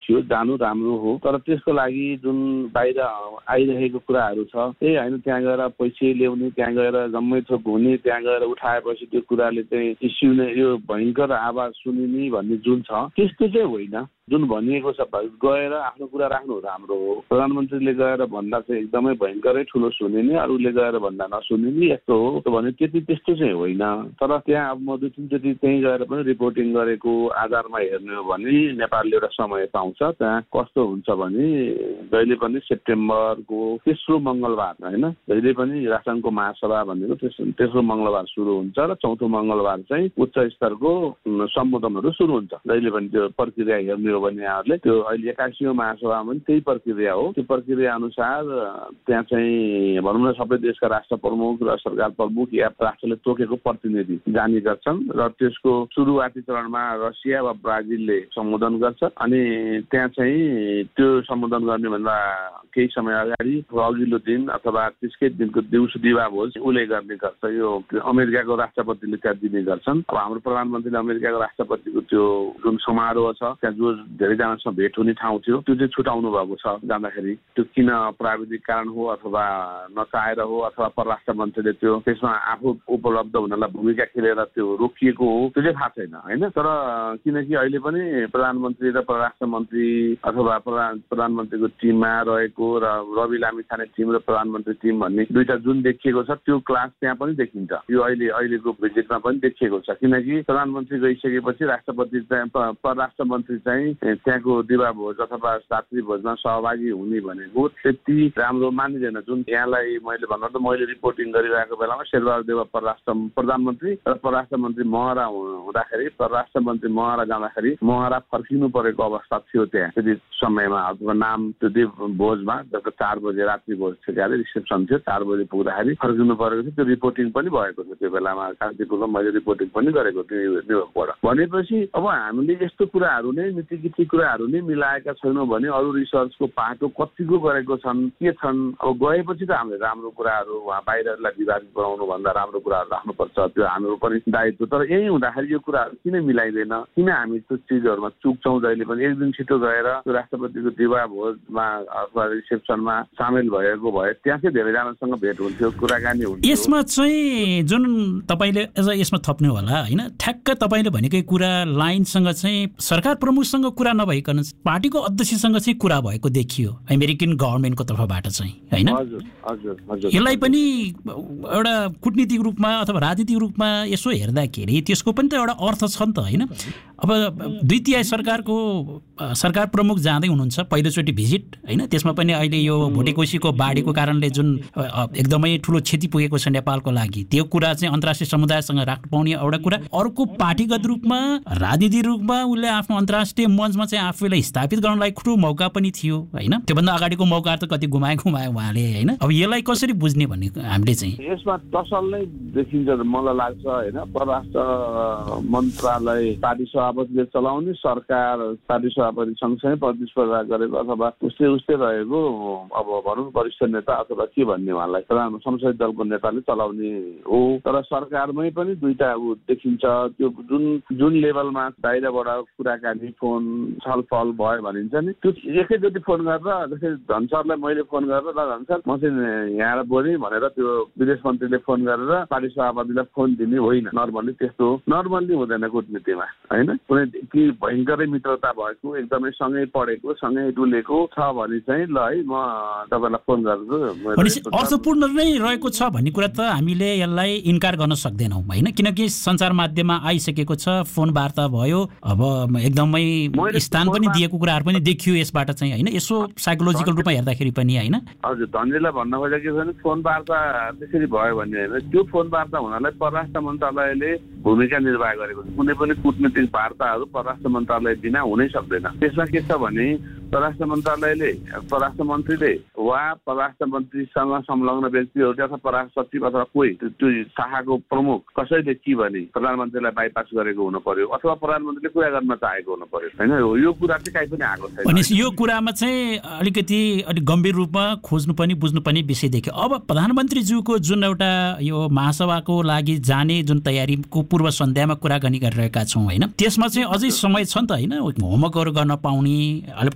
थियो, जानु राम्रो हो, तर त्यसको लागि जुन बाहिर आइरहेको कुराहरू छ त्यही होइन, त्यहाँ गएर पैसा ल्याउने, त्यहाँ गएर जम्मै थोक हुने, त्यहाँ गएर उठाएपछि त्यो कुराले चाहिँ इस्यु नै यो भयङ्कर आवाज सुनिने भन्ने जुन छ त्यस्तो चाहिँ होइन। जुन भनिएको छ गएर आफ्नो कुरा राख्नु राम्रो हो। प्रधानमन्त्रीले गएर भन्दा चाहिँ एकदमै भयङ्करै ठुलो सुनिने, अरूले गएर भन्दा नसुनिने यस्तो हो भने त्यस्तो चाहिँ होइन। तर त्यहाँ अब म 2-3 त्यहीँ गएर पनि रिपोर्टिङ गरेको आधारमा हेर्ने हो भने नेपालले एउटा समय पाउँछ। त्यहाँ कस्तो हुन्छ भने जहिले पनि सेप्टेम्बरको तेस्रो मङ्गलबार होइन, जहिले पनि राष्ट्रसङ्घको महासभा भनेको तेस्रो मङ्गलबार सुरु हुन्छ र चौथो मङ्गलबार चाहिँ उच्च स्तरको सम्बोधनहरू सुरु हुन्छ। जहिले पनि त्यो प्रक्रिया हेर्ने भने यहाँहरूले त्यो अहिले 81औं महासभामा पनि त्यही प्रक्रिया हो। त्यो प्रक्रिया अनुसार त्यहाँ चाहिँ भनौँ न सबै देशका राष्ट्र प्रमुख र सरकार प्रमुख या राष्ट्रले तोकेको प्रतिनिधि जाने गर्छन् र त्यसको सुरुवाती चरणमा रसिया वा ब्राजिलले सम्बोधन गर्छ। अनि त्यहाँ चाहिँ त्यो सम्बोधन गर्ने भन्दा केही समय अगाडि अघिल्लो दिन अथवा त्यसकै दिनको दिउँसो दिवाभोज उसले गर्ने गर्छ। यो अमेरिकाको राष्ट्रपतिले त्यहाँ दिने गर्छन्। अब हाम्रो प्रधानमन्त्रीले अमेरिकाको राष्ट्रपतिको त्यो जुन समारोह छ त्यहाँ जो धेरैजनासँग भेट हुने ठाउँ थियो त्यो चाहिँ छुटाउनु भएको छ जाँदाखेरि। त्यो किन प्राविधिक कारण हो अथवा नचाहेर हो अथवा परराष्ट्र मन्त्रीले त्यो त्यसमा आफू उपलब्ध हुनलाई भूमिका खेलेर त्यो रोकिएको हो त्यो चाहिँ थाहा छैन होइन। तर किनकि अहिले पनि प्रधानमन्त्री र परराष्ट्र मन्त्री अथवा प्रधानमन्त्रीको टिममा रहेको र रवि लामिछाने टिम र प्रधानमन्त्री टिम भन्ने दुईटा जुन देखिएको छ त्यो क्लास त्यहाँ पनि देखिन्छ। यो अहिलेको भिजिटमा पनि देखिएको छ। किनकि प्रधानमन्त्री गइसकेपछि राष्ट्रपति चाहिँ परराष्ट्र मन्त्री चाहिँ त्यहाँको दिवाभोज अथवा रात्रि भोजमा सहभागी हुने भनेको त्यति राम्रो मानिँदैन। जुन यहाँलाई मैले रिपोर्टिङ गरिरहेको बेलामा शेरबहादुर देउवा प्रधानमन्त्री र परराष्ट्र मन्त्री महरा हुँदाखेरि परराष्ट्र मन्त्री महरा जाँदाखेरि महरा फर्किनु परेको अवस्था थियो त्यहाँ त्यति समयमा। अथवा नाम त्यो भोजमा जब 4 बजे रात्रि भोज थियो त्यहाँ रिसेप्सन थियो 4 बजे पुग्दाखेरि फर्किनु परेको थियो। त्यो रिपोर्टिङ पनि भएको थियो त्यो बेलामा कान्तिपुरमा मैले रिपोर्टिङ पनि गरेको थिएँ न्युयोर्कबाट। भनेपछि अब हामीले यस्तो कुराहरू नै नीति कुराहरू नै मिलाएका छैनौँ भने अरू रिसर्चको पाटो कतिको गरेको छन् के छन्। अब गएपछि त हामीले राम्रो कुराहरू उहाँ बाहिरलाई विभाजित बनाउनु भन्दा राम्रो कुराहरू राख्नुपर्छ, त्यो हाम्रो पनि दायित्व। तर यही हुँदाखेरि यो कुराहरू किन मिलाइँदैन, किन हामी त्यो चिजहरूमा चुक्छौँ। जहिले पनि एक दिन छिटो गएर त्यो राष्ट्रपतिको दिवा भोजमा अथवा रिसेप्सनमा सामेल भएको भए त्यहाँ चाहिँ धेरैजनासँग भेट हुन्थ्यो, कुराकानी हुन्थ्यो। यसमा चाहिँ जुन तपाईँले अझ यसमा थप्नु होला होइन, ठ्याक्क तपाईँले भनेकै कुरा लाइनसँग चाहिँ सरकार प्रमुखसँग कुरा नभइकन पार्टीको अध्यक्षसँग चाहिँ कुरा भएको देखियो अमेरिकन गभर्नमेन्टको तर्फबाट चाहिँ होइन। यसलाई पनि एउटा कूटनीतिक रूपमा अथवा राजनीतिक रूपमा यसो हेर्दाखेरि त्यसको पनि त एउटा अर्थ छ नि त होइन। अब 2/3 सरकार प्रमुख जाँदै हुनुहुन्छ पहिलोचोटि भिजिट होइन। त्यसमा पनि अहिले यो भोटेकोसीको बाढीको कारणले जुन एकदमै ठुलो क्षति पुगेको छ नेपालको लागि त्यो कुरा चाहिँ अन्तर्राष्ट्रिय समुदायसँग राख्नु पाउने एउटा कुरा। अर्को पार्टीगत रूपमा राजनीतिक रूपमा उसले आफ्नो अन्तर्राष्ट्रिय मञ्चमा चाहिँ आफूलाई स्थापित गर्नलाई ठुलो मौका पनि थियो होइन। त्योभन्दा अगाडिको मौका त कति गुमायो उहाँले होइन। अब यसलाई कसरी बुझ्ने भन्ने हामीले चाहिँ यसमा टसल नै देखिन्छ मलाई लाग्छ होइन। परराष्ट्र मन्त्रालय पार्टी सभापतिले चलाउने, सरकार पार्टी सभापति सँगसँगै प्रतिस्पर्धा गरेको अथवा उस्तै रहेको अब भनौँ वरिष्ठ नेता अथवा के भन्ने उहाँलाई प्रधान संसदीय दलको नेताले चलाउने हो। तर सरकारमै पनि दुईटा देखिन्छ। त्यो जुन लेभलमा बाहिरबाट कुराकानी फोन छलफल भयो भनिन्छ नि त्यो एकैचोटि फोन गरेर जस्तै धनसरलाई मैले फोन गरेर ल धनसर म चाहिँ यहाँ बोलेँ भनेर त्यो विदेश मन्त्रीले फोन गरेर पार्टी सभापतिलाई फोन दिने होइन। नर्मल्ली त्यस्तो नर्मल्ली हुँदैन कूटनीतिमा होइन। कुनै कि भयङ्करै मित्रता भएको एकदमै सँगै पढेको सँगै डुलेको छ भने चाहिँ ल है म तपाईँलाई फोन गर्छु अर्थपूर्ण नै रहेको छ भन्ने कुरा त हामीले यसलाई इन्कार गर्न सक्दैनौँ होइन। किनकि सञ्चार माध्यममा आइसकेको छ, फोन वार्ता भयो, अब एकदमै स्थान पनि दिएको कुराहरू पनि देखियो यसबाट चाहिँ होइन। यसो साइकोलोजिकल रूपमा हेर्दाखेरि पनि होइन। हजुर धन्यले भन्न खोजेको के भने फोन वार्ता त्यसरी भयो भन्ने होइन। त्यो फोन वार्ता हुनलाई परराष्ट्र मन्त्रालयले भूमिका निर्वाह गरेको छ। कुनै पनि कूटनीतिक वार्ताहरू परराष्ट्र मन्त्रालय बिना हुनै सक्दैन। त्यसमा के छ भने परराष्ट्र मन्त्रालयले परराष्ट्र मन्त्रीले वा परराष्ट्र मन्त्रीसँग संलग्न व्यक्तिहरू अथवा परराष्ट्र सचिव अथवा कोही त्यो शाखाको प्रमुख कसैले के भने प्रधानमन्त्रीलाई बाइपास गरेको हुनु पर्यो अथवा प्रधानमन्त्रीले कुरा गर्न चाहेको हुनु पर्यो होइन। यो कुरा चाहिँ कहीँ पनि आएको छैन। यो कुरामा चाहिँ अलिक गम्भीर रूपमा खोज्नु पनि बुझ्नु पनि विषय देखियो। अब प्रधानमन्त्रीज्यूको जुन एउटा यो महासभाको लागि जाने जुन तयारीको पूर्व सन्ध्यामा कुराकानी गरिरहेका छौँ होइन, त्यसमा चाहिँ अझै समय छ नि त होइन। होमवर्कहरू गर्न पाउने